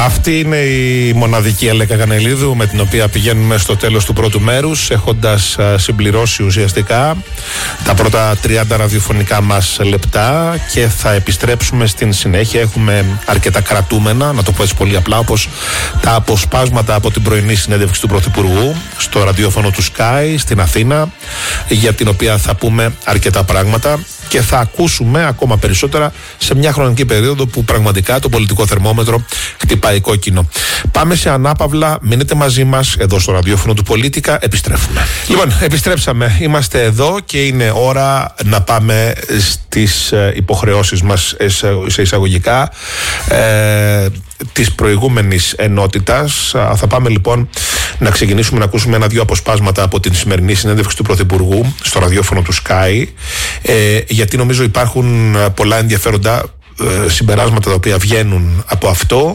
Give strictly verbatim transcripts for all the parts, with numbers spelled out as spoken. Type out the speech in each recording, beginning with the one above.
Αυτή είναι η μοναδική Αλέκα Κανελίδου με την οποία πηγαίνουμε στο τέλος του πρώτου μέρους, έχοντας συμπληρώσει ουσιαστικά τα πρώτα τριάντα ραδιοφωνικά μας λεπτά και θα επιστρέψουμε στην συνέχεια. Έχουμε αρκετά κρατούμενα, να το πω έτσι πολύ απλά, όπως τα αποσπάσματα από την πρωινή συνέντευξη του Πρωθυπουργού στο ραδιόφωνο του Sky στην Αθήνα, για την οποία θα πούμε αρκετά πράγματα και θα ακούσουμε ακόμα περισσότερα σε μια χρονική περίοδο που πραγματικά το πολιτικό θερμόμετρο χτυπάει κόκκινο. Πάμε σε ανάπαυλα, μείνετε μαζί μας εδώ στο ραδιόφωνο του Πολίτικα, επιστρέφουμε. Λοιπόν, επιστρέψαμε, είμαστε εδώ και είναι ώρα να πάμε στις υποχρεώσεις μας σε εισαγωγικά ε, της προηγούμενης ενότητας. Θα πάμε λοιπόν να ξεκινήσουμε να ακούσουμε ένα-δυο αποσπάσματα από την σημερινή συνέντευξη του Πρωθυπουργού στο ραδιόφωνο του Sky, ε, γιατί νομίζω υπάρχουν πολλά ενδιαφέροντα ε, συμπεράσματα τα οποία βγαίνουν από αυτό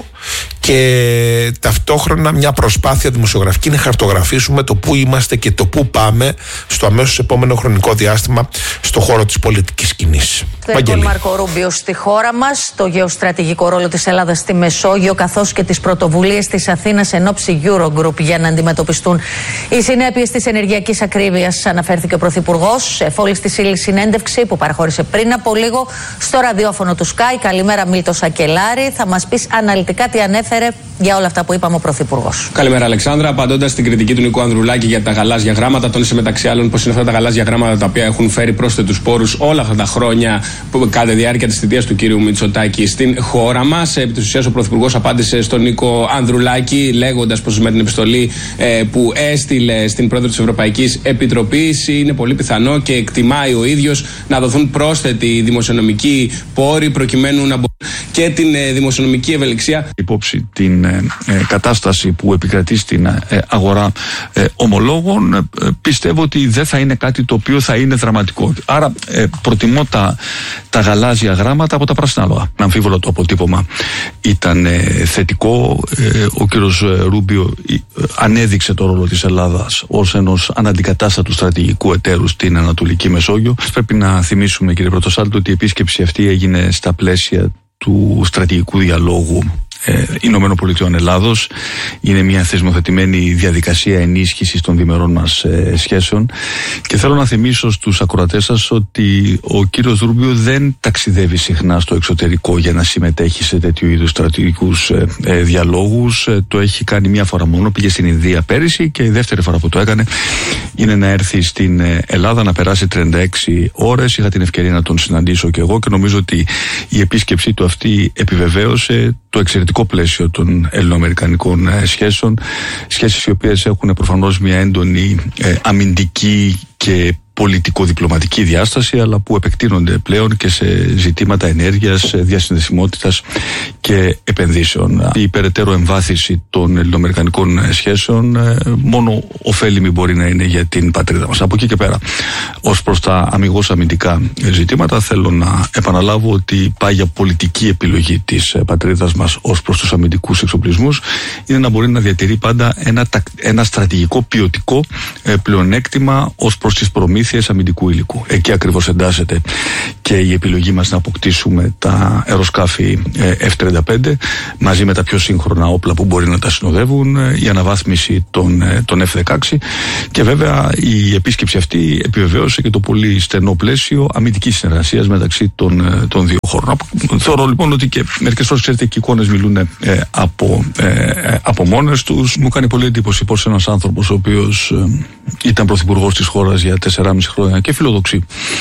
και ταυτόχρονα μια προσπάθεια δημοσιογραφική να χαρτογραφήσουμε το πού είμαστε και το πού πάμε στο αμέσως επόμενο χρονικό διάστημα στο χώρο της πολιτικής σκηνής. Τον Μάρκο Ρούμπιο στη χώρα μας, το γεωστρατηγικό ρόλο της Ελλάδας στη Μεσόγειο, καθώς και τις πρωτοβουλίες της Αθήνας εν ώψη Eurogroup για να αντιμετωπιστούν οι συνέπειες της ενεργειακής ακρίβειας, αναφέρθηκε ο Πρωθυπουργός σε φόλης της ύλης συνέντευξη που παραχώρησε πριν από λίγο στο ραδιόφωνο του Sky. Καλημέρα, Μίλτο Σακελάρη. Θα μας πεις αναλυτικά τι ανέφερε για όλα αυτά που είπαμε ο Πρωθυπουργός. Καλημέρα, Αλεξάνδρα. Απαντώντας στην κριτική του Νίκου Ανδρουλάκη για τα γαλάζια γράμματα, τόνισε μεταξύ άλλων πως είναι αυτά τα γαλάζια γράμματα τα οποία έχουν φέρει πρόσθετους πόρους όλα αυτά τα χρόνια που κατά τη διάρκεια της θητείας του κύριου Μητσοτάκη στην χώρα μας. Επί της ουσίας, ο Πρωθυπουργός απάντησε στον Νίκο Ανδρουλάκη λέγοντας πως με την επιστολή ε, που έστειλε στην πρόεδρο της Ευρωπαϊκής Επιτροπής είναι πολύ πιθανό και εκτιμάει ο ίδιος να δοθούν πρόσθετοι δημοσιονομικοί πόροι προκειμένου να μπορούν και την ε, δημοσιονομική ευελιξία. Υπόψη την ε, ε, κατάσταση που επικρατεί στην ε, αγορά ε, ομολόγων, ε, πιστεύω ότι δεν θα είναι κάτι το οποίο θα είναι δραματικό. Άρα ε, προτιμώ τα, τα γαλάζια γράμματα από τα πράσινα άλογα. Με αμφίβολο το αποτύπωμα ήταν ε, θετικό. Ε, ο κύριος Ρούμπιο ε, ανέδειξε το ρόλο της Ελλάδας ως ενός αναντικατάστατου στρατηγικού εταίρου στην Ανατολική Μεσόγειο. Πρέπει να θυμίσουμε, κύριε Πρωτοσάλτο, ότι η επίσκεψη αυτή έγινε στα πλαίσια του στρατηγικού διαλόγου ε, Ηνωμένων Πολιτειών Ελλάδος. Είναι μια θεσμοθετημένη διαδικασία ενίσχυσης των διμερών μας ε, σχέσεων και θέλω να θυμίσω στους ακροατές σας ότι ο κύριος Ρούμπιο δεν ταξιδεύει συχνά στο εξωτερικό για να συμμετέχει σε τέτοιου είδους στρατηγικούς ε, ε, διαλόγους. Ε, το έχει κάνει μια φορά μόνο, πήγε στην Ινδία πέρυσι και η δεύτερη φορά που το έκανε είναι να έρθει στην Ελλάδα, να περάσει τριάντα έξι ώρες. Είχα την ευκαιρία να τον συναντήσω και εγώ και νομίζω ότι η επίσκεψή του αυτή επιβεβαίωσε το εξαιρετικό πλαίσιο των ελληνοαμερικανικών σχέσεων, σχέσεις οι οποίες έχουν προφανώς μια έντονη ε, αμυντική και πολιτικο-διπλωματική διάσταση, αλλά που επεκτείνονται πλέον και σε ζητήματα ενέργειας, διασυνδεσιμότητας και επενδύσεων. Η περαιτέρω εμβάθυνση των ελληνοαμερικανικών σχέσεων μόνο ωφέλιμη μπορεί να είναι για την πατρίδα μας. Από εκεί και πέρα, ως προς τα αμιγώς αμυντικά ζητήματα, θέλω να επαναλάβω ότι πάει για πολιτική επιλογή της πατρίδας μας ως προς τους αμυντικούς εξοπλισμούς, είναι να μπορεί να διατηρεί πάντα ένα, ένα στρατηγικό ποιοτικό πλεονέκτημα ως προς τις προμήθειες αμυντικού υλικού. Εκεί ακριβώς εντάσσεται και η επιλογή μας να αποκτήσουμε τα αεροσκάφη εφ τριάντα πέντε μαζί με τα πιο σύγχρονα όπλα που μπορεί να τα συνοδεύουν, η αναβάθμιση των, των εφ δεκαέξι και βέβαια η επίσκεψη αυτή επιβεβαίωσε και το πολύ στενό πλαίσιο αμυντικής συνεργασίας μεταξύ των, των δύο χώρων. Θεωρώ λοιπόν ότι και μερικές φορές, ξέρετε, και οι εικόνες μιλούν ε, από, ε, από μόνες τους. Μου κάνει πολύ εντύπωση πως ένας άνθρωπος ο οποίος ε, ήταν πρωθυπουργός της χώρας για τεσσεράμισι χρόνια και φιλοδοξεί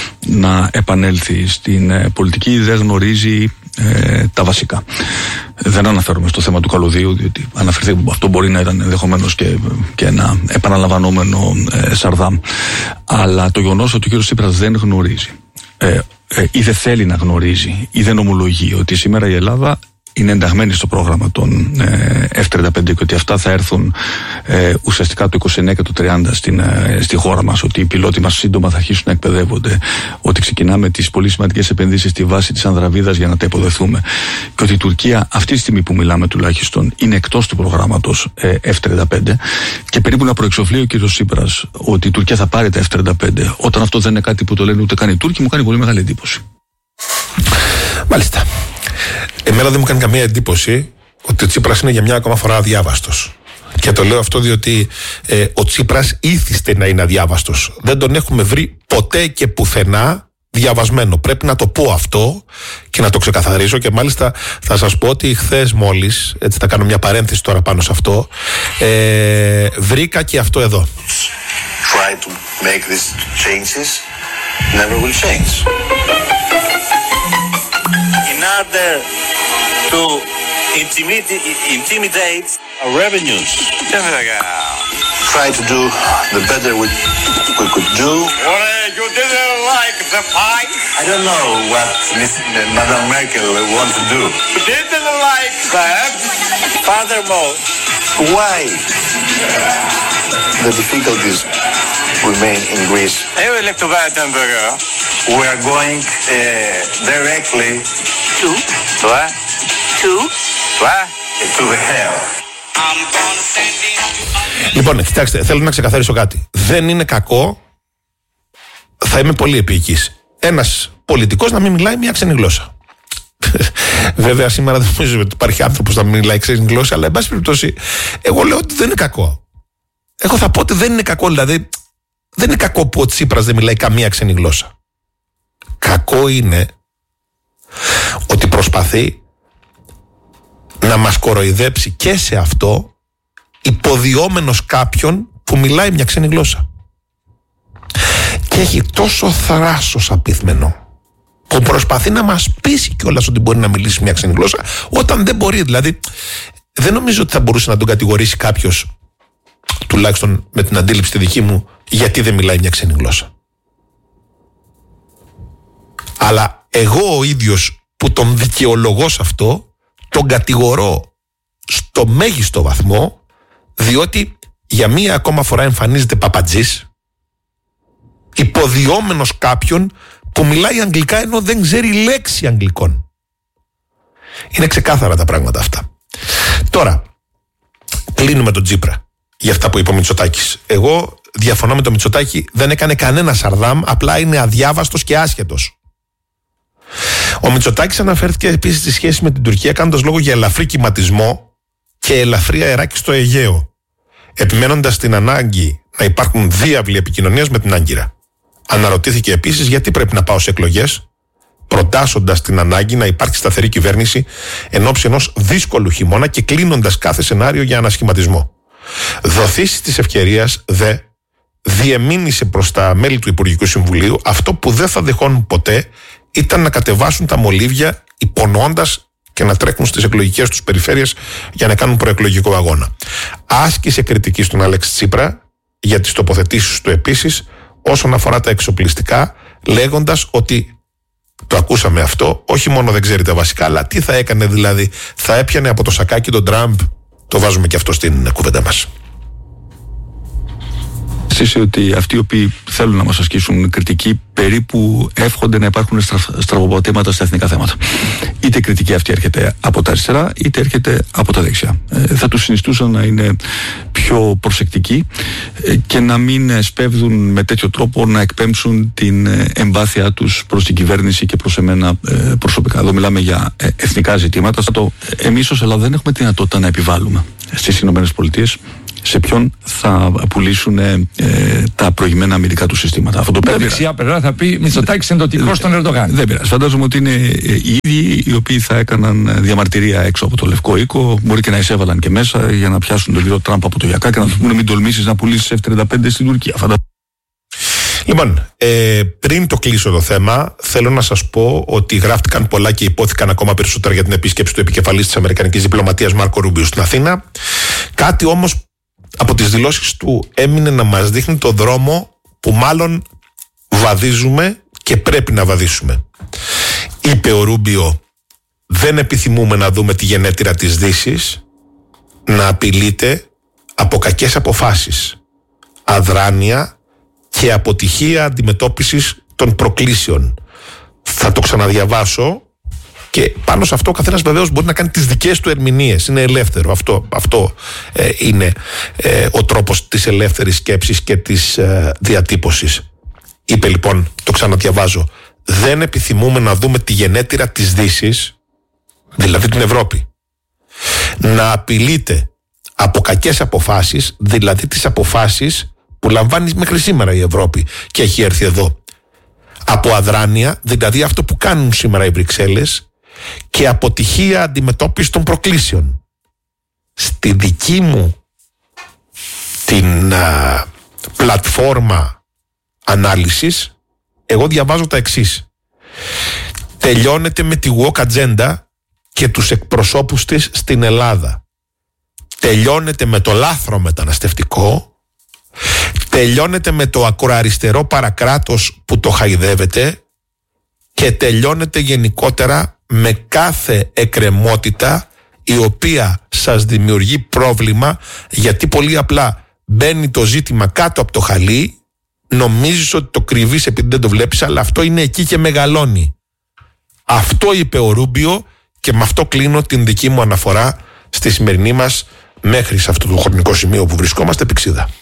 να επανέλθει στην ε, πολιτική, δεν γνωρίζει ε, τα βασικά. Δεν αναφέρομαι στο θέμα του καλωδίου, διότι αναφερθεί αυτό μπορεί να ήταν ενδεχομένως και, και ένα επαναλαμβανόμενο ε, σαρδάμ. Αλλά το γεγονός ότι ο κ. Τσίπρας δεν γνωρίζει ε, ε, ή δεν θέλει να γνωρίζει ή δεν ομολογεί ότι σήμερα η Ελλάδα είναι ενταγμένη στο πρόγραμμα των ε, εφ τριάντα πέντε και ότι αυτά θα έρθουν ε, ουσιαστικά το είκοσι εννέα και το τριάντα στην, ε, στη χώρα μας, ότι οι πιλότοι μας σύντομα θα αρχίσουν να εκπαιδεύονται, ότι ξεκινάμε τις πολύ σημαντικές επενδύσεις στη βάση της Ανδραβίδας για να τα υποδεθούμε και ότι η Τουρκία αυτή τη στιγμή που μιλάμε τουλάχιστον είναι εκτός του προγράμματος ε, εφ τριάντα πέντε και περίπου να προεξοφλεί ο κ. Τσίπρας ότι η Τουρκία θα πάρει τα εφ τριάντα πέντε, όταν αυτό δεν είναι κάτι που το λένε ούτε καν οι Τούρκοι, μου κάνει πολύ μεγάλη εντύπωση. Μάλιστα. Εμένα δεν μου κάνει καμία εντύπωση ότι ο Τσίπρας είναι για μια ακόμα φορά αδιάβαστος. Και το λέω αυτό διότι ε, ο Τσίπρας ήθιστε να είναι αδιάβαστος. Δεν τον έχουμε βρει ποτέ και πουθενά διαβασμένο. Πρέπει να το πω αυτό και να το ξεκαθαρίσω, και μάλιστα θα σας πω ότι χθες μόλις, έτσι θα κάνω μια παρένθεση τώρα πάνω σε αυτό, ε, βρήκα και αυτό εδώ. Try to make these changes, never will change. In order to intimidate, intimidate our revenues, try to do the better we, we could do. Well, you didn't like the pie? I don't know what Miss Madame Merkel wants to do. You didn't like that? Furthermore, why the difficulties remain in Greece? I would like to buy a hamburger. We are going uh, directly To? what? To? What? To the hell. I'm gonna send it. Λοιπόν, κοιτάξτε, θέλω να ξεκαθαρίσω κάτι. Δεν είναι κακό, θα είμαι πολύ επίοικης, ένας πολιτικός να μην μιλάει μια ξένη γλώσσα. Βέβαια, σήμερα δεν νομίζω ότι υπάρχει άνθρωπος να μην μιλάει ξένη γλώσσα, αλλά εν πάση περιπτώσει, εγώ λέω ότι δεν είναι κακό. Εγώ θα πω ότι δεν είναι κακό, δηλαδή, δεν είναι κακό που ο Τσίπρας δεν μιλάει καμία ξένη γλώσσα. Κακό είναι ότι προσπαθεί να μας κοροϊδέψει και σε αυτό, υποδιόμενος κάποιον που μιλάει μια ξένη γλώσσα. Και έχει τόσο θράσος απίθμενο που προσπαθεί να μας πείσει κιόλας ότι μπορεί να μιλήσει μια ξένη γλώσσα, όταν δεν μπορεί. Δηλαδή, δεν νομίζω ότι θα μπορούσε να τον κατηγορήσει κάποιος, τουλάχιστον με την αντίληψη τη δική μου, γιατί δεν μιλάει μια ξένη γλώσσα. Αλλά εγώ ο ίδιος που τον δικαιολογώ σε αυτό, τον κατηγορώ στο μέγιστο βαθμό, διότι για μία ακόμα φορά εμφανίζεται παπατζής, υποδιόμενος κάποιον που μιλάει αγγλικά ενώ δεν ξέρει λέξη αγγλικών. Είναι ξεκάθαρα τα πράγματα αυτά. Τώρα, κλείνουμε τον Τσίπρα για αυτά που είπε ο Μητσοτάκης. Εγώ διαφωνώ με τον Μητσοτάκη, δεν έκανε κανένα σαρδάμ, απλά είναι αδιάβαστος και άσχετος. Ο Μητσοτάκης αναφέρθηκε επίσης στη σχέση με την Τουρκία, κάνοντας λόγο για ελαφρύ κυματισμό και ελαφρύ αεράκι στο Αιγαίο, επιμένοντας την ανάγκη να υπάρχουν διάβλοι επικοινωνίας με την Άγκυρα. Αναρωτήθηκε επίσης γιατί πρέπει να πάω σε εκλογές, προτάσσοντας την ανάγκη να υπάρχει σταθερή κυβέρνηση εν ώψη ενός δύσκολου χειμώνα και κλείνοντας κάθε σενάριο για ανασχηματισμό. Δοθήσεις της ευκαιρίας, δε, διεμήνυσε προς τα μέλη του Υπουργικού Συμβουλίου αυτό που δεν θα δεχόνουν ποτέ, ήταν να κατεβάσουν τα μολύβια υπονοώντας και να τρέχουν στις εκλογικές τους περιφέρειες για να κάνουν προεκλογικό αγώνα. Άσκησε κριτική στον Αλέξη Τσίπρα για τις τοποθετήσεις του επίσης όσον αφορά τα εξοπλιστικά, λέγοντας ότι, το ακούσαμε αυτό, όχι μόνο δεν ξέρει τα βασικά, αλλά τι θα έκανε, δηλαδή θα έπιανε από το σακάκι τον Τραμπ. Το βάζουμε και αυτό στην κουβέντα μας. Εσείς ότι αυτοί οι οποίοι θέλουν να μας ασκήσουν κριτική περίπου εύχονται να υπάρχουν στραβοπατήματα στα εθνικά θέματα. Είτε η κριτική αυτή έρχεται από τα αριστερά, είτε έρχεται από τα δεξιά. Ε, θα τους συνιστούσα να είναι πιο προσεκτικοί ε, και να μην σπέβδουν με τέτοιο τρόπο να εκπέμψουν την εμπάθειά τους προς την κυβέρνηση και προς εμένα ε, προσωπικά. Εδώ μιλάμε για ε, εθνικά ζητήματα. Το, εμείς ως Ελλάδα δεν έχουμε τη δυνατότητα να επιβάλλουμε στις ΗΠΑ σε ποιον θα πουλήσουν ε, τα προηγμένα αμυντικά του συστήματα. Αυτό το η δεξιά πλευρά θα πει Μητσοτάκης ενδοτικός στον Ερντογάν. Δεν πειράζει. Φαντάζομαι ότι είναι οι ίδιοι οι οποίοι θα έκαναν διαμαρτυρία έξω από το Λευκό Οίκο, μπορεί και να εισέβαλαν και μέσα για να πιάσουν τον κύριο Τραμπ από το Γιακά και να του πούνε μην τολμήσεις να πουλήσεις εφ τριάντα πέντε στην Τουρκία. Φαντάζομαι. Λοιπόν, ε, πριν το κλείσω το θέμα, θέλω να σας πω ότι γράφτηκαν πολλά και υπόθηκαν ακόμα περισσότερα για την επίσκεψη του επικεφαλής της Αμερικανικής διπλωματίας Μάρκο Ρούμπιο στην Αθήνα. Κάτι όμως από τις δηλώσεις του έμεινε να μας δείχνει το δρόμο που μάλλον βαδίζουμε και πρέπει να βαδίσουμε. Είπε ο Ρούμπιο, δεν επιθυμούμε να δούμε τη γενέτειρα της Δύσης να απειλείται από κακές αποφάσεις, αδράνεια και αποτυχία αντιμετώπισης των προκλήσεων. Θα το ξαναδιαβάσω και πάνω σε αυτό ο καθένας βεβαίως μπορεί να κάνει τις δικές του ερμηνείες. Είναι ελεύθερο. Αυτό, αυτό ε, είναι ε, ο τρόπος της ελεύθερης σκέψης και της ε, διατύπωσης. Είπε λοιπόν, το ξαναδιαβάζω, δεν επιθυμούμε να δούμε τη γενέτειρα της Δύσης, δηλαδή την Ευρώπη, να απειλείται από κακές αποφάσεις, δηλαδή τις αποφάσεις που λαμβάνει μέχρι σήμερα η Ευρώπη και έχει έρθει εδώ. Από αδράνεια, δηλαδή αυτό που κάνουν σήμερα οι Βρυξέλλες, και αποτυχία αντιμετώπιση των προκλήσεων. Στη δική μου την α, πλατφόρμα ανάλυσης, εγώ διαβάζω τα εξής. Τελειώνεται με τη woke agenda και τους εκπροσώπους της στην Ελλάδα. Τελειώνεται με το λάθρο μεταναστευτικό. Τελειώνεται με το ακροαριστερό παρακράτος που το χαϊδεύεται. Και τελειώνεται γενικότερα με κάθε εκκρεμότητα η οποία σας δημιουργεί πρόβλημα, γιατί πολύ απλά μπαίνει το ζήτημα κάτω από το χαλί, νομίζεις ότι το κρυβείς επειδή δεν το βλέπεις, αλλά αυτό είναι εκεί και μεγαλώνει. Αυτό είπε ο Ρούμπιο και με αυτό κλείνω την δική μου αναφορά στη σημερινή μας, μέχρι σε αυτό το χρονικό σημείο που βρισκόμαστε, πηξίδα.